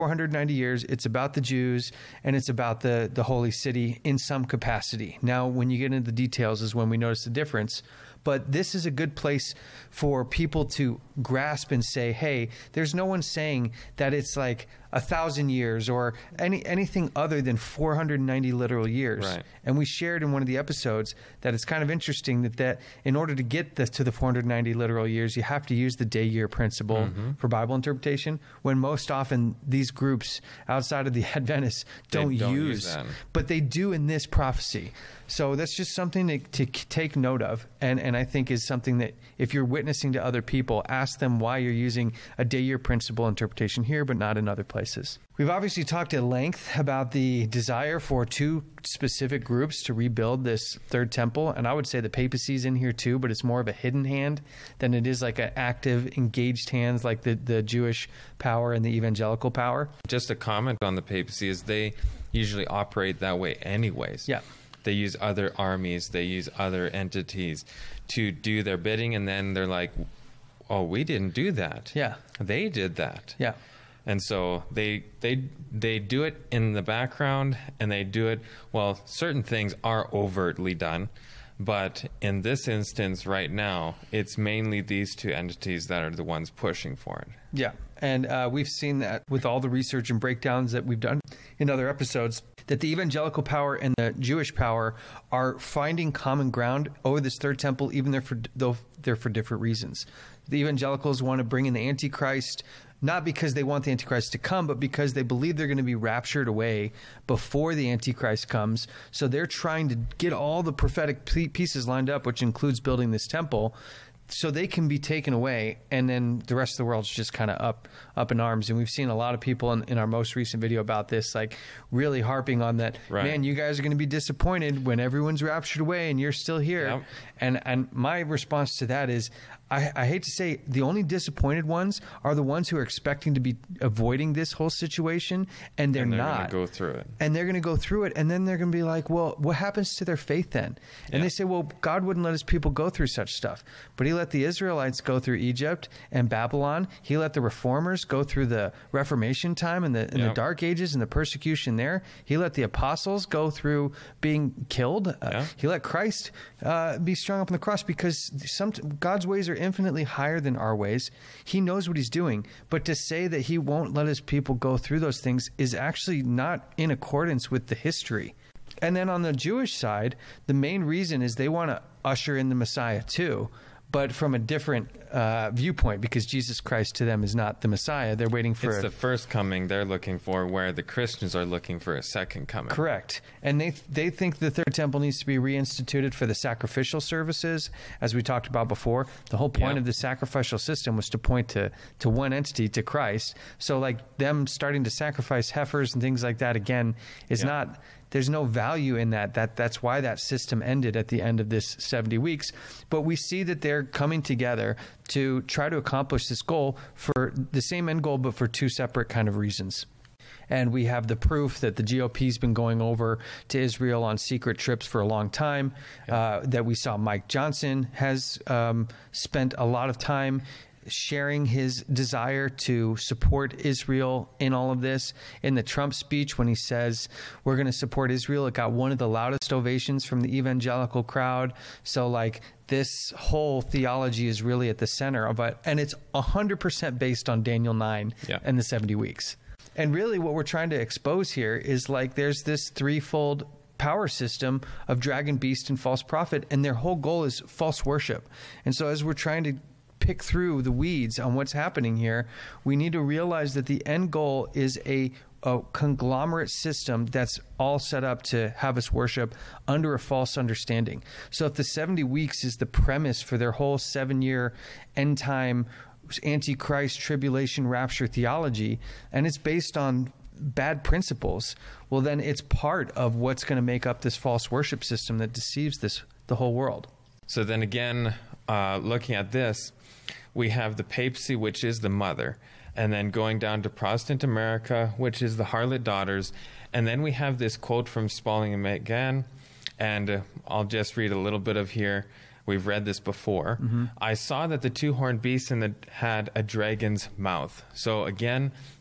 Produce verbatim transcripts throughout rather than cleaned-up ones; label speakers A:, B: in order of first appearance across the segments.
A: four hundred ninety years. It's about the Jews, and it's about the, the holy city in some capacity. Now, when you get into the details is when we notice the difference. But this is a good place for people to grasp and say, hey, there's no one saying that it's like a thousand years or any anything other than four hundred ninety literal years.
B: Right.
A: And we shared in one of the episodes that it's kind of interesting that, that in order to get this to the four hundred ninety literal years, you have to use the day-year principle mm-hmm. for Bible interpretation, when most often these groups outside of the Adventists don't,
B: don't
A: use,
B: use that.
A: But they do in this prophecy. So that's just something to, to take note of, and, and I think is something that if you're witnessing to other people, ask them why you're using a day-year principle interpretation here, but not in other places. We've obviously talked at length about the desire for two specific groups to rebuild this third temple, and I would say the papacy's in here too, but it's more of a hidden hand than it is like an active, engaged hands like the, the Jewish power and the evangelical power.
B: Just a comment on the papacy is they usually operate that way anyways.
A: Yeah.
B: They use other armies, they use other entities to do their bidding, and then they're like, oh, we didn't do that.
A: Yeah.
B: They did that.
A: Yeah.
B: And so they they they do it in the background, and they do it, well, certain things are overtly done, but in this instance right now, it's mainly these two entities that are the ones pushing for it.
A: Yeah. And uh, we've seen that with all the research and breakdowns that we've done in other episodes, that the evangelical power and the Jewish power are finding common ground over this third temple, even though, for, though they're for different reasons. The evangelicals want to bring in the Antichrist, not because they want the Antichrist to come, but because they believe they're going to be raptured away before the Antichrist comes. So they're trying to get all the prophetic pieces lined up, which includes building this temple, so they can be taken away, and then the rest of the world's just kind of up up in arms. And we've seen a lot of people in, in our most recent video about this, like really harping on that,
B: right.
A: Man, you guys are going to be disappointed when everyone's raptured away and you're still here.
B: Yep.
A: And and my response to that is, I, I hate to say, the only disappointed ones are the ones who are expecting to be avoiding this whole situation, and they're,
B: and they're
A: not.
B: Go through it.
A: And they're going to go through it, and then they're going to be like, well, what happens to their faith then? And
B: yeah.
A: they say, well, God wouldn't let his people go through such stuff. But he let the Israelites go through Egypt and Babylon. He let the reformers go through the Reformation time and the, and
B: yep.
A: the Dark Ages and the persecution there. He let the apostles go through being killed. Uh,
B: yeah.
A: He let Christ uh, be strung up on the cross, because some, God's ways are infinitely higher than our ways. He knows what he's doing. But to say that he won't let his people go through those things is actually not in accordance with the history. And then on the Jewish side, the main reason is they want to usher in the Messiah too, but from a different uh, viewpoint, because Jesus Christ to them is not the Messiah. They're waiting for...
B: It's
A: a,
B: the first coming they're looking for, where the Christians are looking for a second coming.
A: Correct. And they they think the third temple needs to be reinstituted for the sacrificial services, as we talked about before. The whole point
B: yeah.
A: of the sacrificial system was to point to, to one entity, to Christ. So like them starting to sacrifice heifers and things like that, again, is
B: yeah.
A: not... There's no value in that. That that's why that system ended at the end of this seventy weeks. But we see that they're coming together to try to accomplish this goal for the same end goal, but for two separate kind of reasons. And we have the proof that the G O P's been going over to Israel on secret trips for a long time, yeah. uh, that we saw Mike Johnson has um, spent a lot of time sharing his desire to support Israel in all of this. In the Trump speech, when he says we're going to support Israel, it got one of the loudest ovations from the evangelical crowd. So like this whole theology is really at the center of it, and it's one hundred percent based on Daniel nine
B: yeah.
A: and the seventy weeks. And really what we're trying to expose here is like there's this threefold power system of dragon, beast, and false prophet, and their whole goal is false worship. And so as we're trying to pick through the weeds on what's happening here, we need to realize that the end goal is a, a conglomerate system that's all set up to have us worship under a false understanding. So if the seventy weeks is the premise for their whole seven-year end time antichrist tribulation rapture theology, and it's based on bad principles, well then it's part of what's going to make up this false worship system that deceives this the whole world.
B: So then again, uh, looking at this, we have the papacy, which is the mother, and then going down to Protestant America, which is the harlot daughters, and then we have this quote from Spalding and McGann, and uh, I'll just read a little bit of here. We've read this before. Mm-hmm. I saw that the two-horned beast in the, had a dragon's mouth. So again,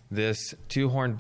B: this two horned